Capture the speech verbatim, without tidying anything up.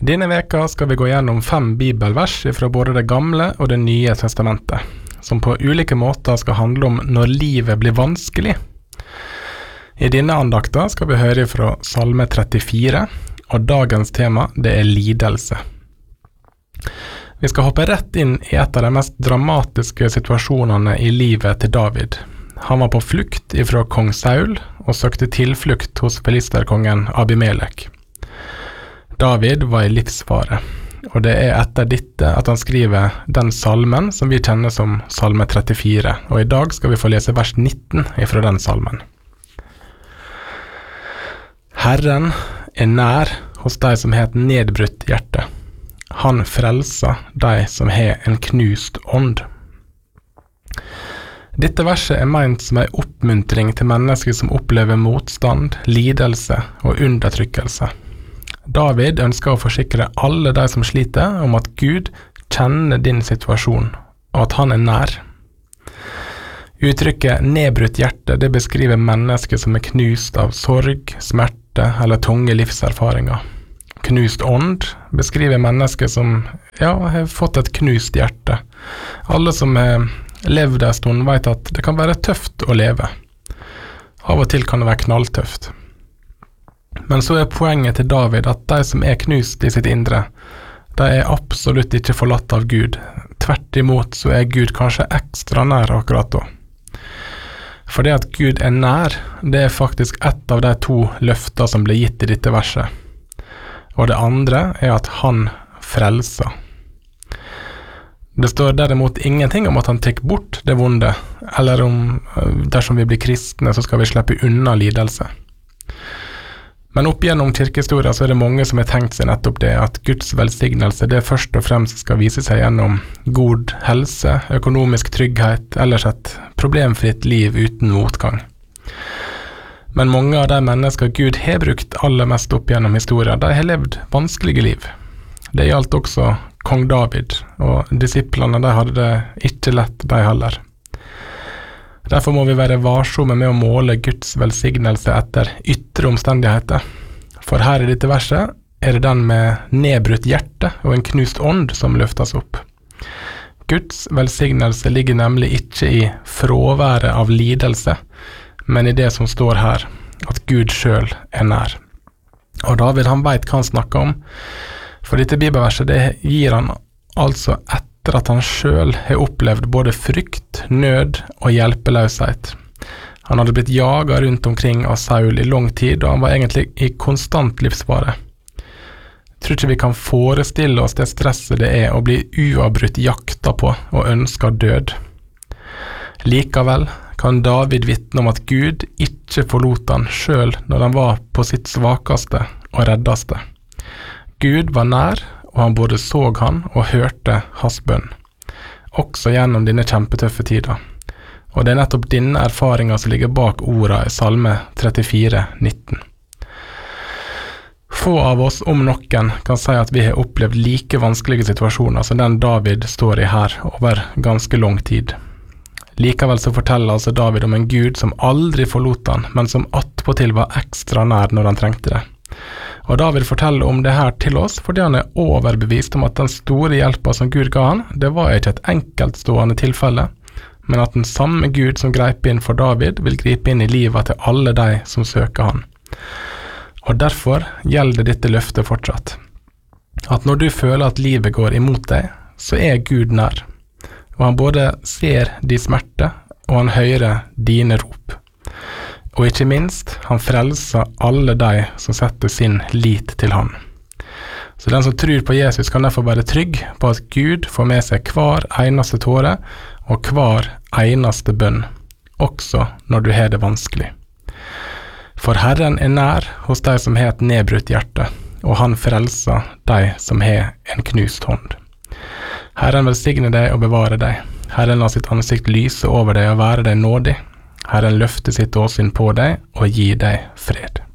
Denne veka skal vi gå gjennom fem bibelvers fra både det gamle og det nye testamentet, som på ulike måter skal handle om når livet blir vanskelig. I denne andakta skal vi høre fra Salme trettifire, og dagens tema det er lidelse. Vi skal hoppe rett inn i et av de mest dramatiske situasjonene i livet til David. Han var på flukt ifra kong Saul og søkte tilflukt hos filisterkongen Abimelek. David var i livsfare, og det er etter dette at han skriver den salmen som vi kjenner som Salme trettifire, og i dag skal vi få lese vers nitten ifra den salmen. Herren er nær hos de som har et nedbrutt hjerte. Han frelser de som har en knust ånd. Dette verset er ment som en oppmuntring til mennesker som opplever motstand, lidelse og undertrykkelse. David ønsker å forsikre alle de som sliter om at Gud kjenner din situasjon, og at han er nær. Uttrykket nedbrutt hjerte det beskriver mennesker som er knust av sorg, smerte eller tunge livserfaringer. Knust ånd beskriver mennesker som ja, har fått et knust hjerte. Alle som har levd en stund vet at det kan være tøft å leve. Av og til kan det være knalltøft. Men så er poenget til David at de som er knust i sitt indre, de er absolutt ikke forlatt av Gud. Tvert imot så er Gud kanskje ekstra nær akkurat da. For det at Gud er nær, det er faktisk ett av de to løfter som ble gitt i dette verset. Og det andre er at han frelser. Det står derimot ingenting om at han tar bort det vonde, eller om dersom vi blir kristne så skal vi slippe unna lidelse. Men opp gjennom kirkehistorien så er det mange som har tenkt seg nettopp det, at Guds velsignelse det først og fremst skal vise seg gjennom god helse, økonomisk trygghet, ellers et problemfritt liv uten motgang. Men mange av de mennesker Gud har brukt aller mest opp gjennom historien, de har levd vanskelige liv. Det gjaldt også kong David, og disiplene de hadde det ikke lett de heller. Derfor må vi være varsomme med å måle Guds velsignelse etter ytre omstendigheter. For her i dette verset er det den med nedbrutt hjerte og en knust ånd som løftes opp. Guds velsignelse ligger nemlig ikke i fraværet av lidelse, men i det som står her, at Gud selv er nær. Og David han vet hva han snakker om, for dette bibelverset det gir han altså etter at han selv har opplevd både frykt, nød og hjelpeløshet. Han hadde blitt jaget rundt omkring av Saul i lang tid, og han var egentlig i konstant livsfare. Jeg tror ikke vi kan forestille oss det stresset det er å bli uavbrutt jakta på og ønsket død. Likevel kan David vitne om at Gud ikke forlot han selv når han var på sitt svakeste og reddeste. Gud var nær, og han både så han og hørte hans bønn, også gjennom denne kjempetøffe tida. Og det er nettopp denne erfaringen som ligger bak orda i Salme trettifire nitten. Få av oss om noen kan si at vi har opplevd like vanskelige situasjoner som den David står i her over ganske lang tid. Likevel så forteller altså David om en Gud som aldri forlot han, men som attpåtil var ekstra nær når han trengte det. Og David forteller om det her til oss fordi han er overbevist om at den store hjelpa som Gud ga han, det var ikke et enkeltstående tilfelle, men at den samme Gud som greip inn for David vil gripe inn i livet til alle de som søker han. Og derfor gjelder dette løftet fortsatt. At når du føler at livet går imot deg, så er Gud nær. Og han både ser de smerte, og han hører dine rop. Og ikke minst, han frelser alle de som setter sin lit til han. Så den som tror på Jesus kan derfor være trygg på at Gud får med seg hver eneste tåre og hver eneste bønn, også når du har det vanskelig. For Herren er nær hos de som har et nedbrutt hjerte, og han frelser de som har en knust hånd. Herren velsigne deg og bevare deg. Herren lar sitt ansikt lyse over deg og være deg nådig. Herren løfter sitt åsyn på deg og gir deg fred.